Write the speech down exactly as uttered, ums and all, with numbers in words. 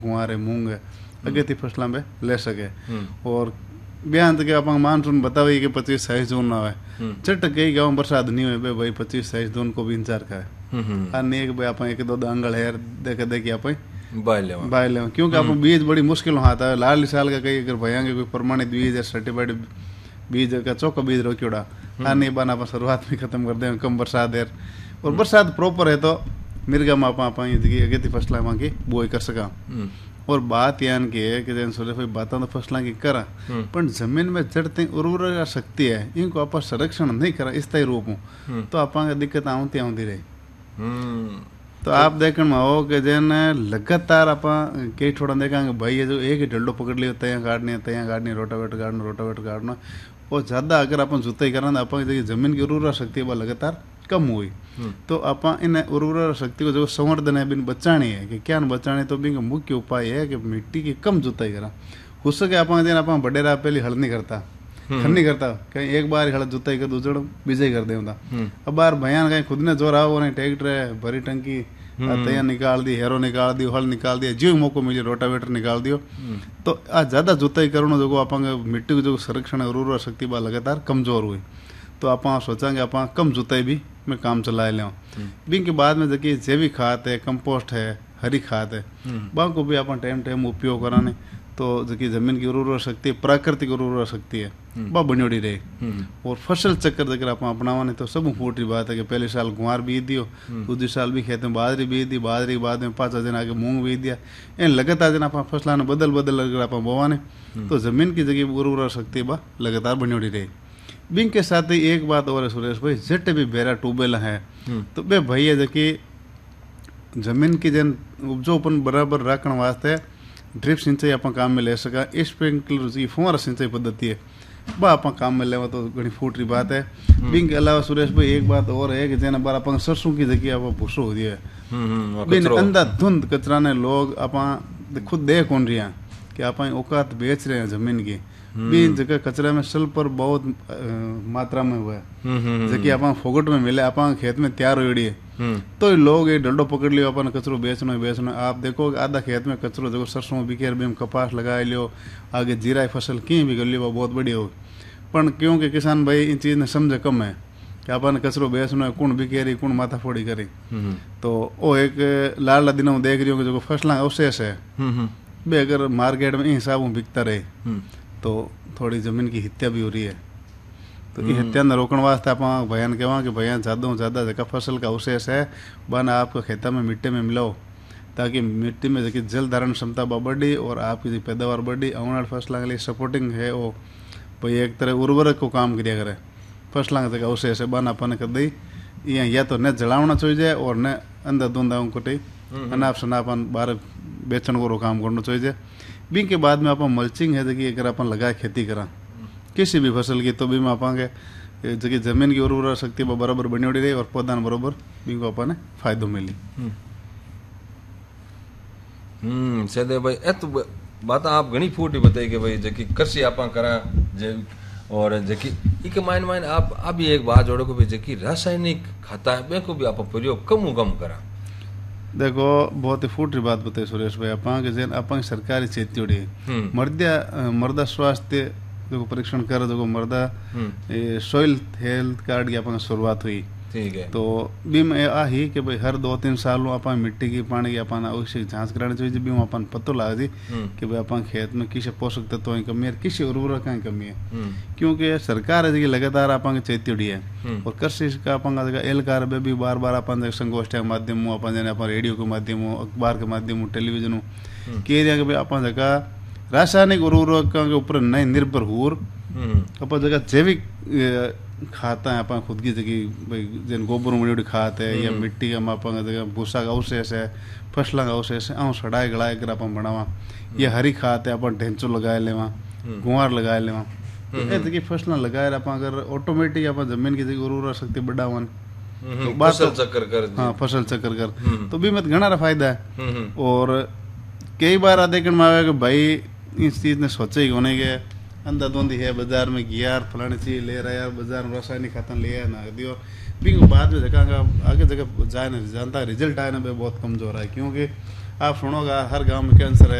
गुआर है मूंग है अगे थी फसलों में ले सके और बयान तक आप मानसून बतावे कि पच्चीस साइज जून ना है चट कई गाँव बरसात नहीं हुए भाई पच्चीस साइज जून को भी इंतजार का है अन्य एक भाई आप एक दो आंगल है देखे देखी आप बाय ले बाय ले क्योंकि आप बीज बड़ी मुश्किल आता है लाल साल का कई अगर भैया कोई प्रमाणित बीज है सर्टिफाइड बीज का चौका बीज रोक्योड़ा अन्य बान आप शुरुआत में खत्म कर दें कम बरसात है और बरसात प्रॉपर है तो मिर्गा में आप अगे थी फसलें वहाँ की बुआई कर सका और बात यान की है कि जैन सोचे भाई बात तो फसलों की करा पर जमीन में चढ़ते उर्वरक शक्ति है इनको आप संरक्षण नहीं करा स्थायी रूप में तो आप दिक्कत आती आती रही तो आप देखने में हो कि जैन लगातार आप कई थोड़ा देखा भाई ये जो एक ही डंडो पकड़ लियो तैयार काटनी तैयार काटनी रोटावेटर काटना रोटावेटर काटना और ज़्यादा अगर आप जुताई करा आप जमीन की उर्वरक शक्ति वह लगातार कम हुई तो आप इन उर्वरक शक्ति को जो संवर्धन है बिन बचानी है कि क्या बचानी तो बिन मुख्य उपाय है कि मिट्टी की कम जुताई करा हो सके आप आप बडेरा पहले हल नहीं करता हल नहीं करता कहीं एक बार हल जुताई कर दूसरा बीजे कर दे अब बार भयान कहीं खुद ने जोर आओ नहीं ट्रैक्टर है भरी टंकी तैयार निकाल दी हेरो निकाल दी हल निकाल दिया जो मौको मिले रोटावेटर निकाल दियो तो आ ज्यादा जुताई करो जो आप मिट्टी को जो संरक्षण उर्वरक शक्ति बा लगातार कमजोर हुई तो आप सोचा आप कम जुताई भी में काम चलाए लें बिन के बाद में देखिए जैविक खाद है कंपोस्ट है हरी खाद है बा को भी आप टाइम टाइम उपयोग कराने तो देखिए जमीन की उर्वरक शक्ति प्राकृतिक उर्वरक शक्ति है बा बनोड़ी रहे और फसल चक्कर जगह आप अपनावा तो सब फूटी बात है कि पहले साल गुआर बीज दियो दूसरे साल भी खेत में बाजरी बीज दी बाजरी के बाद में पाँच दिन आगे मूंग बीज दिया इन लगातार दिन आप फसलों ने बदल बदल अगर आप बोवाने तो जमीन की जगह उर्वरक शक्ति बा लगातार बनोड़ी रही बिन के साथ ही एक बात और है सुरेश भाई जट भी बेरा ट्यूबवेल है तो बे भैया जबकि जमीन की जन उपजोपन बराबर रखने वास्ते ड्रिप सिंचाई आप काम में ले सका स्प्रिंकलर की फुहारा सिंचाई पद्धति है बा आप काम में लेवा तो घनी फूटरी बात है बिन के अलावा सुरेश भाई एक बात और है कि जना बार आप सरसों की जगह आप भूसो हो दिया बिन अंधाधुंध कचरा ने लोग आप खुद देख कौन रही कि आप औकात बेच रहे हैं जमीन की भी जगह कचरा में सल्फर बहुत मात्रा में हुआ है जबकि आप फोगट में मिले आप खेत में तैयार हो है तो लोग ये डंडो पकड़ लियो अपन कचरो बेचना बेचना आप देखो आधा खेत में कचरो जो सरसों बिखेर भी कपास लगा लियो आगे जीरा फसल कहीं भी कर लियो बहुत बढ़िया हो पर क्योंकि किसान भाई इन चीज ने समझे कम है कि अपन कचरो बेचना है कौन बिखेरी कौन माथा फोड़ी करी तो वो एक लाल दिनों में देख रही हो जो फसला अवशेष है बे अगर मार्केट में हिसाब में बिकता रहे तो थोड़ी जमीन की हत्या भी हो रही है तो ये हत्या न रोकने वास्ते आप बयान कहवा कि भैया ज़्यादा ज़्यादा जगह फसल का अवशेष है बन आपका खेता में मिट्टी में मिलाओ ताकि मिट्टी में जबकि जल धारण क्षमता बढ़ी और आपकी पैदावार बढ़ी आने वाली फसलों के लिए सपोर्टिंग है वो भाई एक तरह उर्वरक को काम करिया करे फसलों का जगह अवशेष है बन अपन कर दी या, या तो न जलावना चाहिए और न अंदर दूंदा कटे अनाप शनापन बाहर बेचन को काम करना चाहिए बिन के बाद में आप मल्चिंग है जगह अगर अपन लगाए खेती करा किसी भी फसल की तो भी में आप जगह जमीन की उर्वरक शक्ति बराबर बनी रही और पौधा बराबर भी को अपन फायदो मिली हम्म सदे भाई ए तो बात आप घनी फूटी बताई कि भाई जकी कृषि आप करा जे और जकी इक माइन माइन आप अभी एक बात जोड़ो को भी जकी रासायनिक खाता है को भी आप प्रयोग कम कम करा देखो बहुत ही फूटी बात बताई सुरेश भाई आप जैन आप सरकारी चेती मर्दा मर्दा स्वास्थ्य जो परीक्षण कर जो मर्दा सॉइल हेल्थ कार्ड की अपन शुरुआत हुई ठीक है तो बीम आ ही कि भाई हर दो तीन सालों अपन मिट्टी की पानी की अपन आवश्यक जांच करानी चाहिए बीम अपन पतो लगा दी कि भाई अपन खेत में किसी पोषक तत्वों की कमी है किसी उर्वरक की कमी है क्योंकि सरकार है लगातार अपन चेती है और कृषि का अपन एलकार में भी बार बार अपन संगोष्ठी के माध्यम अपन जैसे अपन रेडियो के माध्यम अखबार के माध्यम टेलीविजन कह रहे कि भाई अपन जगह रासायनिक उर्वरक के ऊपर नहीं निर्भर हो अपन जगह जैविक खाता है अपन खुद की जगह भाई जैन गोबर में खाद है या मिट्टी का अपन जगह भूसा का अवशेष है फसलों का अवशेष है आँ सड़ाए गड़ाए कर अपन बनावा या हरी खाद है अपन ढेंचो लगाए लेवा गुआर लगाए लेवा जगह फसलें लगाए अपन अगर ऑटोमेटिक अपन जमीन की जगह उर्वरक शक्ति बढ़ावन तो बात फसल चक्कर कर हाँ फसल चक्कर कर तो भी मत घना फायदा है और कई बार देखने में आया कि भाई इस चीज ने सोचा ही होने के अंधाधुंधी है बाजार में गियार फलानी चीज ले रहा है यार बाजार में रासायनिक खातन ले ना दियो भी बाद में जगह आगे जगह जाए ना जानता रिजल्ट आए ना बहुत कमजोर है क्योंकि आप सुनोगा हर गांव में कैंसर है।